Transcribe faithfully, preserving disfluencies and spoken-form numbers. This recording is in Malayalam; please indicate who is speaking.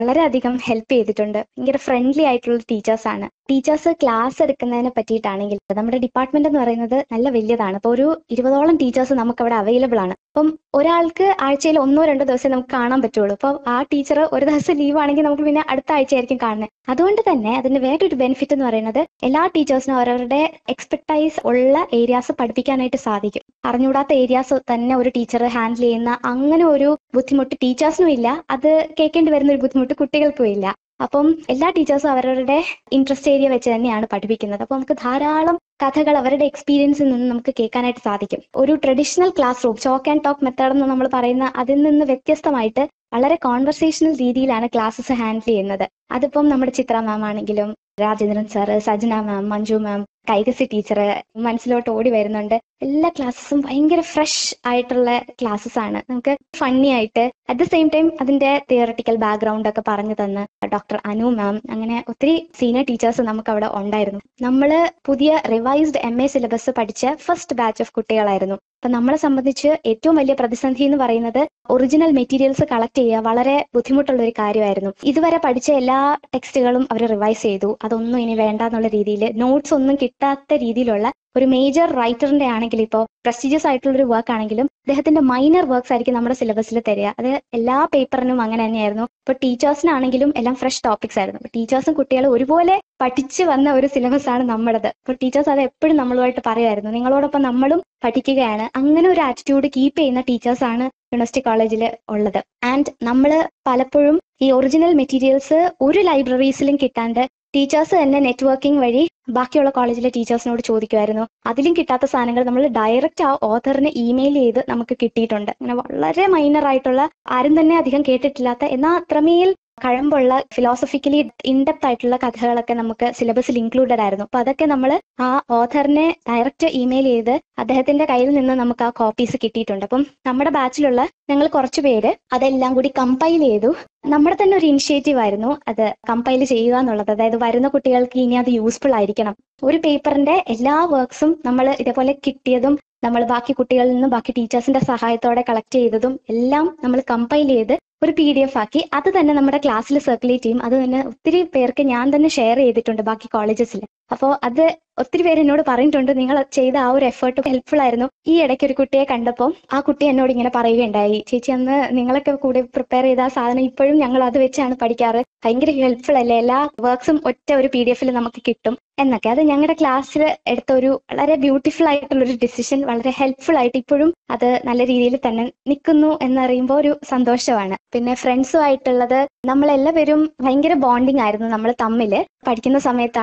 Speaker 1: വളരെയധികം ഹെൽപ്പ് ചെയ്തിട്ടുണ്ട്. ഭയങ്കര ഫ്രണ്ട്ലി ആയിട്ടുള്ള ടീച്ചേഴ്സാണ്. ടീച്ചേഴ്സ് ക്ലാസ് എടുക്കുന്നതിനെ പറ്റിയിട്ടാണെങ്കിൽ നമ്മുടെ ഡിപ്പാർട്ട്മെന്റ് എന്ന് പറയുന്നത് നല്ല വലിയതാണ്. അപ്പോൾ ഒരു ഇരുപതോളം ടീച്ചേഴ്സ് നമുക്ക് അവിടെ അവൈലബിൾ ആണ്. അപ്പം ഒരാൾക്ക് ആഴ്ചയിൽ ഒന്നോ രണ്ടോ ദിവസം നമുക്ക് കാണാൻ പറ്റുള്ളൂ. അപ്പോൾ ആ ടീച്ചർ ഒരു ദിവസം ലീവ് ആണെങ്കിൽ നമുക്ക് പിന്നെ അടുത്ത ആഴ്ചയായിരിക്കും കാണുന്നത്. അതുകൊണ്ട് തന്നെ അതിന്റെ വേറൊരു ബെനിഫിറ്റ് എന്ന് പറയുന്നത് എല്ലാ ടീച്ചേഴ്സിനും അവരവരുടെ എക്സ്പെർട്ടൈസ് ഉള്ള ഏരിയാസ് പഠിപ്പിക്കാനായിട്ട് സാധിക്കും. അറിഞ്ഞൂടാത്ത ഏരിയാസ് തന്നെ ഒരു ടീച്ചർ ഹാൻഡിൽ ചെയ്യുന്ന അങ്ങനെ ഒരു ബുദ്ധിമുട്ട് ടീച്ചേഴ്സിനും ഇല്ല. അത് കേൾക്കേണ്ടി വരുന്ന ഒരു ബുദ്ധിമുട്ട് കുട്ടികൾക്കും ഇല്ല. അപ്പം എല്ലാ ടീച്ചേഴ്സും അവരവരുടെ ഇൻട്രസ്റ്റ് ഏരിയ വെച്ച് തന്നെയാണ് പഠിപ്പിക്കുന്നത്. അപ്പോൾ നമുക്ക് ധാരാളം കഥകൾ അവരുടെ എക്സ്പീരിയൻസിൽ നിന്ന് നമുക്ക് കേൾക്കാനായിട്ട് സാധിക്കും. ഒരു traditional class room chalk and talk method എന്ന് നമ്മൾ പറയുന്ന അതിൽ നിന്ന് വ്യത്യസ്തമായിട്ട് വളരെ കോൺവെർസേഷണൽ രീതിയിലാണ് ക്ലാസ്സസ് ഹാൻഡിൽ ചെയ്യുന്നത്. അതിപ്പം നമ്മുടെ ചിത്ര മാം ആണെങ്കിലും രാജേന്ദ്രൻ സാറ്, സജന മാം, മഞ്ജു മാം, കൈകസി ടീച്ചർ മനസ്സിലോട്ട് ഓടി വരുന്നുണ്ട്. എല്ലാ ക്ലാസ്സസും ഭയങ്കര ഫ്രഷ് ആയിട്ടുള്ള ക്ലാസ്സസ് ആണ്. നമുക്ക് ഫണ്ണി ആയിട്ട് അറ്റ് ദ സെയിം ടൈം അതിന്റെ തിയറട്ടിക്കൽ ബാക്ക്ഗ്രൗണ്ട് ഒക്കെ പറഞ്ഞു തന്ന് ഡോക്ടർ അനു മാം, അങ്ങനെ ഒത്തിരി സീനിയർ ടീച്ചേഴ്സ് നമുക്ക് അവിടെ ഉണ്ടായിരുന്നു. നമ്മൾ പുതിയ റിവൈസ്ഡ് എം എ സിലബസ് പഠിച്ച ഫസ്റ്റ് ബാച്ച് ഓഫ് കുട്ടികളായിരുന്നു. അപ്പൊ നമ്മളെ സംബന്ധിച്ച് ഏറ്റവും വലിയ പ്രതിസന്ധി എന്ന് പറയുന്നത് ഒറിജിനൽ മെറ്റീരിയൽസ് കളക്ട് ചെയ്യുക വളരെ ബുദ്ധിമുട്ടുള്ള ഒരു കാര്യമായിരുന്നു. ഇതുവരെ പഠിച്ച എല്ലാ ടെക്സ്റ്റുകളും അവർ റിവൈസ് ചെയ്തു. അതൊന്നും ഇനി വേണ്ട എന്നുള്ള രീതിയിൽ നോട്ട്സ് ഒന്നും കിട്ടാത്ത രീതിയിലുള്ള ഒരു മേജർ റൈറ്ററിന്റെ ആണെങ്കിൽ ഇപ്പോൾ പ്രസ്റ്റീജിയസ് ആയിട്ടുള്ള ഒരു വർക്ക് ആണെങ്കിലും അദ്ദേഹത്തിന്റെ മൈനർ വർക്ക്സ് ആയിരിക്കും നമ്മുടെ സിലബസിൽ തരിക. അത് എല്ലാ പേപ്പറിനും അങ്ങനെ തന്നെയായിരുന്നു. ഇപ്പൊ ടീച്ചേഴ്സിനാണെങ്കിലും എല്ലാം ഫ്രഷ് ടോപ്പിക്സ് ആയിരുന്നു. ടീച്ചേഴ്സും കുട്ടികളും ഒരുപോലെ പഠിച്ചു വന്ന ഒരു സിലബസ് ആണ് നമ്മുടേത്. അപ്പോൾ ടീച്ചേഴ്സ് അത് എപ്പോഴും നമ്മളുമായിട്ട് പറയുമായിരുന്നു, നിങ്ങളോടൊപ്പം നമ്മളും പഠിക്കുകയാണ്. അങ്ങനെ ഒരു ആറ്റിറ്റ്യൂഡ് കീപ്പ് ചെയ്യുന്ന ടീച്ചേഴ്സാണ് യൂണിവേഴ്സിറ്റി കോളേജിൽ ഉള്ളത്. ആൻഡ് നമ്മൾ പലപ്പോഴും ഈ ഒറിജിനൽ മെറ്റീരിയൽസ് ഒരു ലൈബ്രറീസിലും കിട്ടാണ്ട് ടീച്ചേഴ്സ് തന്നെ നെറ്റ്വർക്കിംഗ് വഴി ബാക്കിയുള്ള കോളേജിലെ ടീച്ചേഴ്സിനോട് ചോദിക്കുമായിരുന്നു. അതിലും കിട്ടാത്ത സാധനങ്ങൾ നമ്മൾ ഡയറക്റ്റ് ആ ഓഥറിന് ഇമെയിൽ ചെയ്ത് നമുക്ക് കിട്ടിയിട്ടുണ്ട്. അങ്ങനെ വളരെ മൈനർ ആയിട്ടുള്ള, ആരും തന്നെ അധികം കേട്ടിട്ടില്ലാത്ത എന്നാൽ അത്രമേൽ കഴമ്പുള്ള ഫിലോസഫിക്കലി ഇൻഡെപ്ത് ആയിട്ടുള്ള കഥകളൊക്കെ നമുക്ക് സിലബസിൽ ഇൻക്ലൂഡഡ് ആയിരുന്നു. അപ്പൊ അതൊക്കെ നമ്മൾ ആ ഓഥറിനെ ഡയറക്റ്റ് ഇമെയിൽ ചെയ്ത് അദ്ദേഹത്തിന്റെ കയ്യിൽ നിന്ന് നമുക്ക് ആ കോപ്പീസ് കിട്ടിയിട്ടുണ്ട്. അപ്പം നമ്മുടെ ബാച്ചിലുള്ള ഞങ്ങൾ കുറച്ചു പേര് അതെല്ലാം കൂടി കമ്പൈൽ ചെയ്തു. നമ്മുടെ തന്നെ ഒരു ഇനിഷ്യേറ്റീവ് ആയിരുന്നു അത് കമ്പൈൽ ചെയ്യുക എന്നുള്ളത്. അതായത് വരുന്ന കുട്ടികൾക്ക് ഇനി അത് യൂസ്ഫുൾ ആയിരിക്കണം. ഒരു പേപ്പറിന്റെ എല്ലാ വർക്ക്സും നമ്മൾ ഇതേപോലെ കിട്ടിയതും നമ്മൾ ബാക്കി കുട്ടികളിൽ നിന്നും ബാക്കി ടീച്ചേഴ്സിന്റെ സഹായത്തോടെ കളക്ട് ചെയ്തതും എല്ലാം നമ്മൾ കമ്പൈൽ ചെയ്ത് ഒരു പി ഡി എഫ് ആക്കി അത് തന്നെ നമ്മുടെ ക്ലാസ്സിൽ സർക്കുലേറ്റ് ചെയ്യും. അത് തന്നെ ഒത്തിരി പേർക്ക് ഞാൻ തന്നെ ഷെയർ ചെയ്തിട്ടുണ്ട് ബാക്കി കോളേജസിൽ. അപ്പോൾ അത് ഒത്തിരി പേര് എന്നോട് പറഞ്ഞിട്ടുണ്ട്, നിങ്ങൾ ചെയ്ത ആ ഒരു എഫേർട്ട് ഹെൽപ്ഫുൾ ആയിരുന്നു. ഈ ഇടയ്ക്ക് ഒരു കുട്ടിയെ കണ്ടപ്പോൾ ആ കുട്ടി എന്നോട് ഇങ്ങനെ പറയുകയുണ്ടായി, ചേച്ചി അന്ന് നിങ്ങളൊക്കെ കൂടെ പ്രിപ്പയർ ചെയ്ത ആ സാധനം ഇപ്പോഴും ഞങ്ങൾ അത് വെച്ചാണ് പഠിക്കാറ്, ഭയങ്കര ഹെൽപ്ഫുൾ അല്ലേ, എല്ലാ വർക്ക്സും ഒറ്റ ഒരു പി ഡി എഫിൽ നമുക്ക് കിട്ടും എന്നൊക്കെ. അത് ഞങ്ങളുടെ ക്ലാസ്സിൽ എടുത്ത ഒരു വളരെ ബ്യൂട്ടിഫുൾ ആയിട്ടുള്ള ഒരു ഡിസിഷൻ, വളരെ ഹെൽപ്ഫുൾ ആയിട്ട് ഇപ്പോഴും അത് നല്ല രീതിയിൽ തന്നെ നിൽക്കുന്നു എന്നറിയുമ്പോൾ ഒരു സന്തോഷമാണ്. പിന്നെ ഫ്രണ്ട്സും ആയിട്ടുള്ളത് നമ്മളെല്ലാവരും ഭയങ്കര ബോണ്ടിങ് ആയിരുന്നു നമ്മൾ തമ്മിൽ പഠിക്കുന്ന സമയത്ത്.